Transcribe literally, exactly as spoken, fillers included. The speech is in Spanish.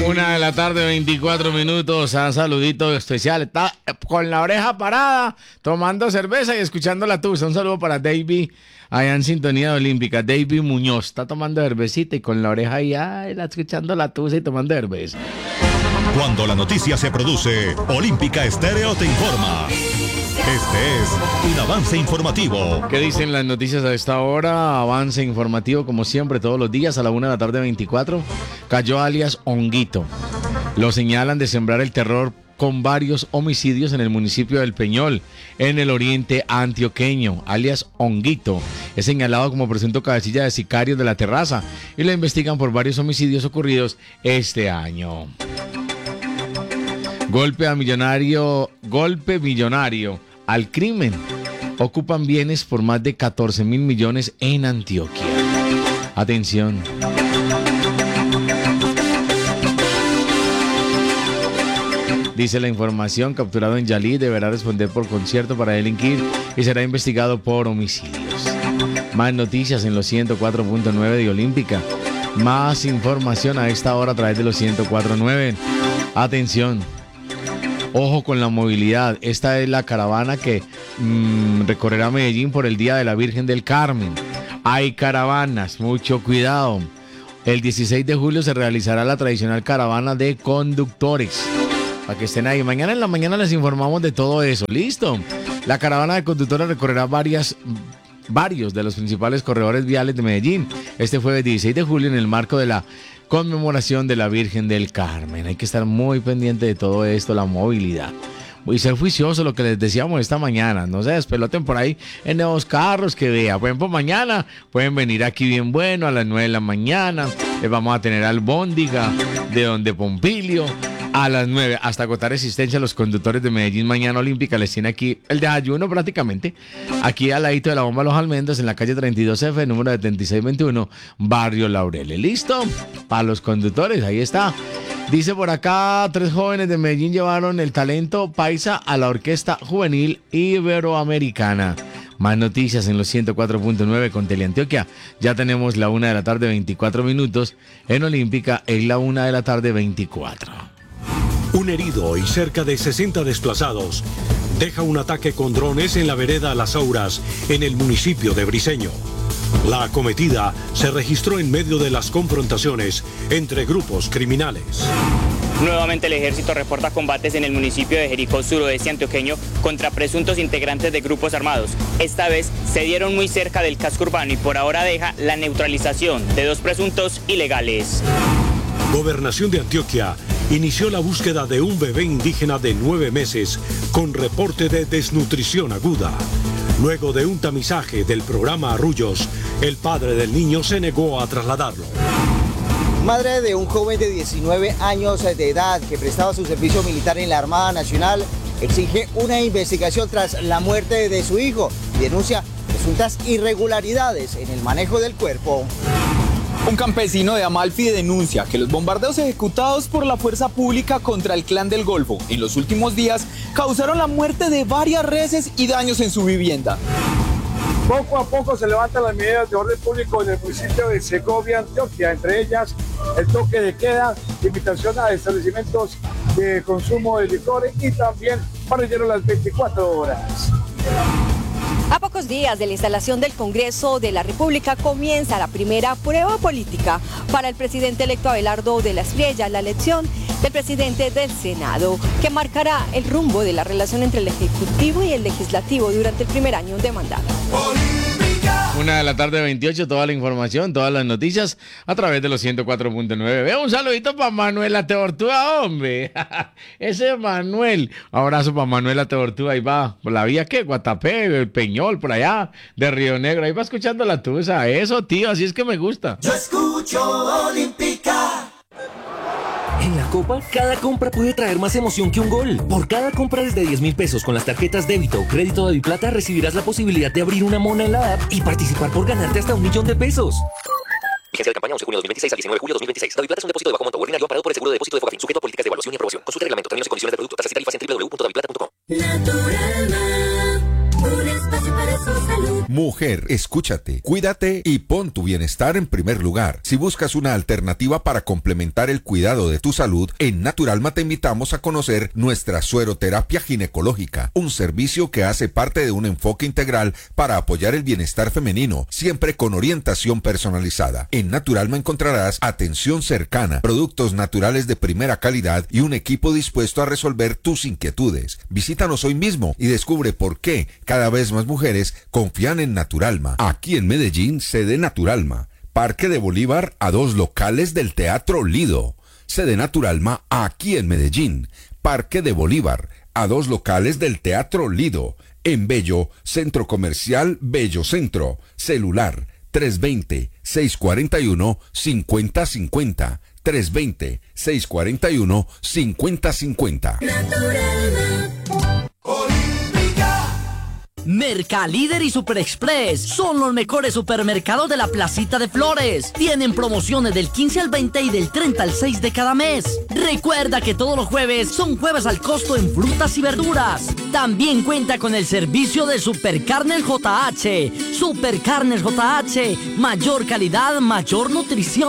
Una de la tarde, veinticuatro minutos. Un saludito especial. Está con la oreja parada, tomando cerveza y escuchando la tusa. Un saludo para David, allá en sintonía de Olímpica. David Muñoz está tomando cervecita y con la oreja ahí, ay, escuchando la tusa y tomando cerveza. Cuando la noticia se produce, Olímpica Estéreo te informa. Este es un avance informativo. ¿Qué dicen las noticias a esta hora? Avance informativo, como siempre, todos los días a la una de la tarde veinticuatro. Cayó alias Honguito. Lo señalan de sembrar el terror con varios homicidios en el municipio del Peñol, en el oriente antioqueño. Alias Honguito es señalado como presunto cabecilla de sicarios de la Terraza y lo investigan por varios homicidios ocurridos este año. Golpe a millonario, golpe millonario al crimen. Ocupan bienes por más de catorce mil millones en Antioquia. Atención. Dice la información, capturado en Yalí, deberá responder por concierto para delinquir y será investigado por homicidios. Más noticias en los ciento cuatro punto nueve de Olímpica. Más información a esta hora a través de los ciento cuatro punto nueve. Atención. Ojo con la movilidad. Esta es la caravana que mmm, recorrerá Medellín por el Día de la Virgen del Carmen. Hay caravanas, mucho cuidado. El dieciséis de julio se realizará la tradicional caravana de conductores. Para que estén ahí. Mañana en la mañana les informamos de todo eso. ¿Listo? La caravana de conductores recorrerá varias, varios de los principales corredores viales de Medellín. Este fue el dieciséis de julio en el marco de la conmemoración de la Virgen del Carmen. Hay que estar muy pendiente de todo esto, la movilidad. Y ser juicioso, lo que les decíamos esta mañana. No se despeloten por ahí en nuevos carros que vea. Por ejemplo, mañana pueden venir aquí bien bueno a las nueve de la mañana. Les vamos a tener al Bóndiga de donde Pompilio. A las nueve, hasta agotar existencia, los conductores de Medellín Mañana Olímpica les tiene aquí el desayuno prácticamente. Aquí al ladito de la Bomba Los Almendros, en la calle treinta y dos F, número setenta y seis veintiuno, Barrio Laureles. ¿Listo? Para los conductores, ahí está. Dice por acá, tres jóvenes de Medellín llevaron el talento paisa a la Orquesta Juvenil Iberoamericana. Más noticias en los ciento cuatro punto nueve con Teleantioquia. Ya tenemos la una de la tarde, veinticuatro minutos. En Olímpica es la una de la tarde, veinticuatro. Un herido y cerca de sesenta desplazados deja un ataque con drones en la vereda Las Auras, en el municipio de Briceño. La acometida se registró en medio de las confrontaciones entre grupos criminales. Nuevamente el ejército reporta combates en el municipio de Jericó, suroeste antioqueño, contra presuntos integrantes de grupos armados. Esta vez se dieron muy cerca del casco urbano y por ahora deja la neutralización de dos presuntos ilegales. Gobernación de Antioquia inició la búsqueda de un bebé indígena de nueve meses con reporte de desnutrición aguda. Luego de un tamizaje del programa Arrullos, el padre del niño se negó a trasladarlo. Madre de un joven de diecinueve años de edad que prestaba su servicio militar en la Armada Nacional exige una investigación tras la muerte de su hijo y denuncia presuntas irregularidades en el manejo del cuerpo. Un campesino de Amalfi denuncia que los bombardeos ejecutados por la fuerza pública contra el Clan del Golfo en los últimos días causaron la muerte de varias reses y daños en su vivienda. Poco a poco se levantan las medidas de orden público en el municipio de Segovia, Antioquia, entre ellas el toque de queda, limitación a establecimientos de consumo de licores y también parrillero las veinticuatro horas. A pocos días de la instalación del Congreso de la República comienza la primera prueba política para el presidente electo Abelardo de la Espriella, la elección del presidente del Senado, que marcará el rumbo de la relación entre el Ejecutivo y el Legislativo durante el primer año de mandato. Una de la tarde, veintiocho, toda la información, todas las noticias a través de los ciento cuatro punto nueve. Veo un saludito para Manuel La Teortúa, hombre. Ese es Manuel. Abrazo para Manuel La Teortúa. Ahí va, por la vía que Guatapé, el Peñol, por allá, de Río Negro. Ahí va escuchando la tusa. Eso, tío, así es que me gusta. Yo escucho Olímpica. En la Copa, cada compra puede traer más emoción que un gol. Por cada compra desde diez mil pesos con las tarjetas débito o crédito de Biplata recibirás la posibilidad de abrir una mona en la app y participar por ganarte hasta un millón de pesos. Vigencia de campaña once de junio de dos mil veintiséis al diecinueve de julio de dos mil veintiséis. Daviplata es un depósito de bajo monto ordinario amparado por el seguro de depósito de Fogafín, sujeto a políticas de evaluación y aprobación. Consulta reglamento, términos y condiciones del producto, tasas y tarifas en doble u doble u doble u punto daviplata punto com. Naturalma, un espacio para su salud. Mujer, escúchate, cuídate y pon tu bienestar en primer lugar. Si buscas una alternativa para complementar el cuidado de tu salud, en Naturalma te invitamos a conocer nuestra sueroterapia ginecológica, un servicio que hace parte de un enfoque integral para apoyar el bienestar femenino, siempre con orientación personalizada. En Naturalma encontrarás atención cercana, productos naturales de primera calidad y un equipo dispuesto a resolver tus inquietudes. Visítanos hoy mismo y descubre por qué cada vez más mujeres confían en Naturalma. Aquí en Medellín, sede Naturalma. Parque de Bolívar a dos locales del Teatro Lido. Sede Naturalma aquí en Medellín. Parque de Bolívar a dos locales del Teatro Lido. En Bello, Centro Comercial Bello Centro. Celular tres dos cero, seis cuatro uno, cinco cero cinco cero. tres dos cero, seis cuatro uno, cinco cero cinco cero. Mercalíder y Super Express son los mejores supermercados de la Placita de Flores. Tienen promociones del quince al veinte y del treinta al seis de cada mes. Recuerda que todos los jueves son jueves al costo en frutas y verduras. También cuenta con el servicio de Supercarnes J H. Supercarnes J H, mayor calidad, mayor nutrición.